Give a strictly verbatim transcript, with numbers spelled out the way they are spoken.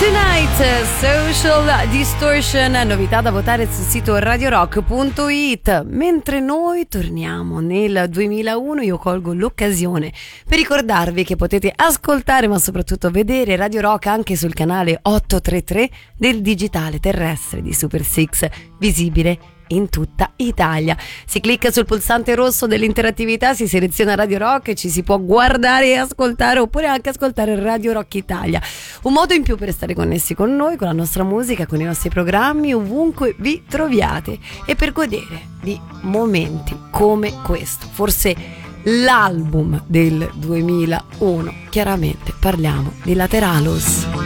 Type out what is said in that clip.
Tonight, Social Distortion, novità da votare sul sito radio rock punto it. Mentre noi torniamo nel duemilauno, io colgo l'occasione per ricordarvi che potete ascoltare ma soprattutto vedere Radio Rock anche sul canale ottocentotrentatré del digitale terrestre di Super Six, visibile in tutta Italia. Si clicca sul pulsante rosso dell'interattività, si seleziona Radio Rock e ci si può guardare e ascoltare, oppure anche ascoltare Radio Rock Italia. Un modo in più per stare connessi con noi, con la nostra musica, con i nostri programmi, ovunque vi troviate, e per godere di momenti come questo, forse l'album del duemilauno. Chiaramente parliamo di Lateralus.